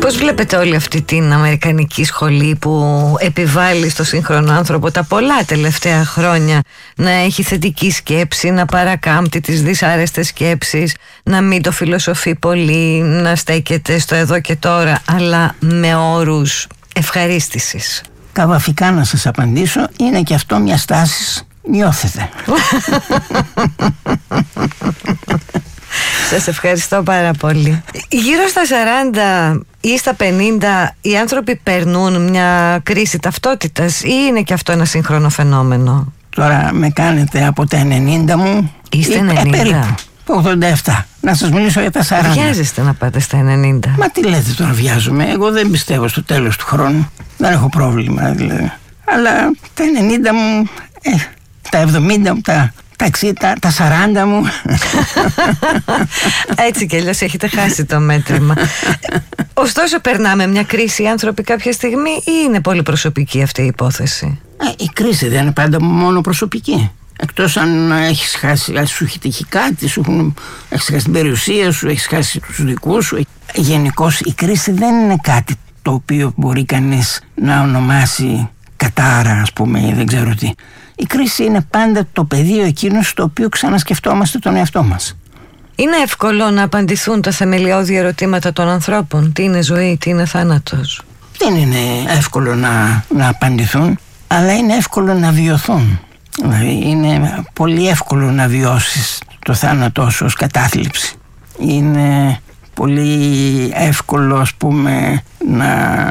Πώς βλέπετε όλη αυτή την αμερικανική σχολή που επιβάλλει στο σύγχρονο άνθρωπο τα πολλά τελευταία χρόνια να έχει θετική σκέψη, να παρακάμπτει τις δυσάρεστες σκέψεις, να μην το φιλοσοφεί πολύ, να στέκεται στο εδώ και τώρα, αλλά με όρους ευχαρίστησης? Καβαφικά να σας απαντήσω, είναι και αυτό μια στάση. Νιώθετε. Σας ευχαριστώ πάρα πολύ. Γύρω στα 40 ή στα 50 οι άνθρωποι περνούν μια κρίση ταυτότητας ή είναι και αυτό ένα σύγχρονο φαινόμενο? Τώρα με κάνετε από τα 90 μου. Είστε 90? Περίπου. 87. Να σας μιλήσω για τα 40. Βιάζεστε να πάτε στα 90? Μα τι λέτε τώρα, βιάζομαι? Εγώ δεν πιστεύω στο τέλος του χρόνου. Δεν έχω πρόβλημα δηλαδή. Αλλά τα 90 μου, τα 70 μου, τα 60, τα 40 μου. Έτσι κι αλλιώς έχετε χάσει το μέτρημα. Ωστόσο περνάμε μια κρίση οι άνθρωποι κάποια στιγμή ή είναι πολύ προσωπική αυτή η υπόθεση? Η κρίση δεν είναι πάντα μόνο προσωπική. Εκτός αν έχεις χάσει, αν σου έχει τύχει κάτι, έχεις χάσει την περιουσία σου, έχεις χάσει τους δικούς σου. Γενικώς η κρίση δεν είναι κάτι το οποίο μπορεί κανείς να ονομάσει κατάρα, ας πούμε, ή δεν ξέρω τι. Η κρίση είναι πάντα το πεδίο εκείνο στο οποίο ξανασκεφτόμαστε τον εαυτό μας. Είναι εύκολο να απαντηθούν τα θεμελιώδη ερωτήματα των ανθρώπων? Τι είναι ζωή, τι είναι θάνατος? Δεν είναι εύκολο να απαντηθούν, αλλά είναι εύκολο να βιωθούν. Δηλαδή είναι πολύ εύκολο να βιώσεις το θάνατό σου ως κατάθλιψη. Είναι πολύ εύκολο, ας πούμε, να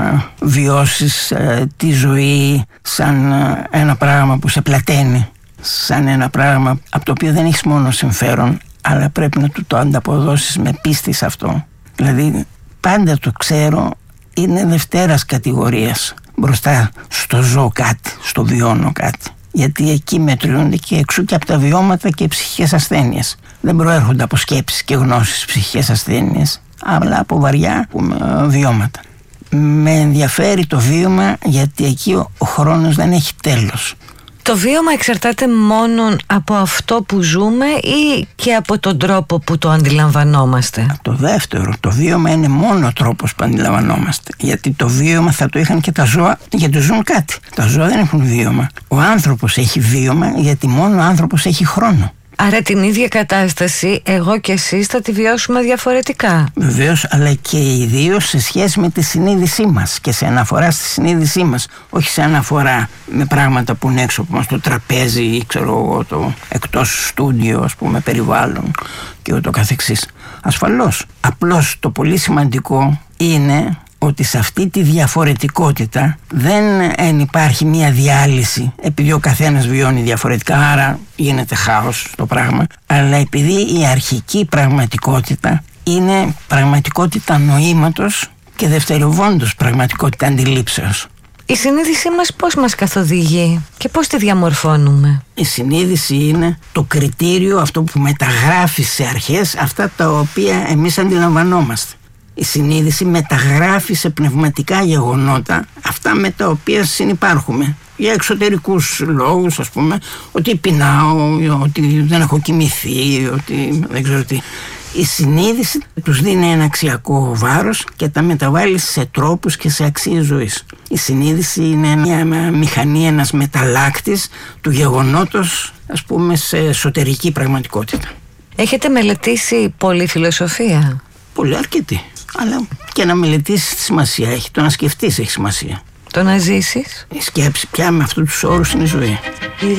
βιώσεις τη ζωή σαν ένα πράγμα που σε πλαταίνει, σαν ένα πράγμα από το οποίο δεν έχεις μόνο συμφέρον, αλλά πρέπει να του το ανταποδώσεις με πίστη σε αυτό. Δηλαδή πάντα το ξέρω είναι δευτέρας κατηγορίας μπροστά στο ζω κάτι, στο βιώνω κάτι. Γιατί εκεί μετριούνται και εξού και από τα βιώματα και οι ψυχικές ασθένειες. Δεν προέρχονται από σκέψεις και γνώσεις ψυχικές ασθένειες, αλλά από βαριά βιώματα. Με ενδιαφέρει το βίωμα γιατί εκεί ο χρόνος δεν έχει τέλος. Το βίωμα εξαρτάται μόνο από αυτό που ζούμε ή και από τον τρόπο που το αντιλαμβανόμαστε? Το δεύτερο, το βίωμα είναι μόνο ο τρόπος που αντιλαμβανόμαστε. Γιατί το βίωμα θα το είχαν και τα ζώα, γιατί ζουν κάτι. Τα ζώα δεν έχουν βίωμα. Ο άνθρωπος έχει βίωμα γιατί μόνο ο άνθρωπος έχει χρόνο. Άρα την ίδια κατάσταση εγώ και εσείς θα τη βιώσουμε διαφορετικά? Βεβαίως, αλλά και ιδίως σε σχέση με τη συνείδησή μας και σε αναφορά στη συνείδησή μας, όχι σε αναφορά με πράγματα που είναι έξω από μας, το τραπέζι ή ξέρω εγώ, το εκτός στούντιο, ας πούμε, περιβάλλον και ούτω καθεξής. Ασφαλώς, απλώς το πολύ σημαντικό είναι ότι σε αυτή τη διαφορετικότητα δεν υπάρχει μια διάλυση επειδή ο καθένας βιώνει διαφορετικά, άρα γίνεται χάος το πράγμα, αλλά επειδή η αρχική πραγματικότητα είναι πραγματικότητα νοήματος και δευτεροβόντως πραγματικότητα αντιλήψεως. Η συνείδησή μας πώς μας καθοδηγεί και πώς τη διαμορφώνουμε? Η συνείδηση είναι το κριτήριο, αυτό που μεταγράφει σε αρχές αυτά τα οποία εμείς αντιλαμβανόμαστε. Η συνείδηση μεταγράφει σε πνευματικά γεγονότα αυτά με τα οποία συνυπάρχουμε. Για εξωτερικούς λόγους, ας πούμε, ότι πεινάω, ότι δεν έχω κοιμηθεί, ότι δεν ξέρω τι. Η συνείδηση τους δίνει ένα αξιακό βάρος και τα μεταβάλλει σε τρόπους και σε αξίες ζωής. Η συνείδηση είναι μια μηχανή, ένας μεταλλάκτης του γεγονότος, ας πούμε, σε εσωτερική πραγματικότητα. Έχετε μελετήσει πολύ φιλοσοφία? Πολύ, αρκετή. Αλλά και να μελετήσεις τι σημασία έχει. Το να σκεφτείς έχει σημασία. Το να ζήσεις? Η σκέψη πια με αυτούς τους όρους είναι η ζωή.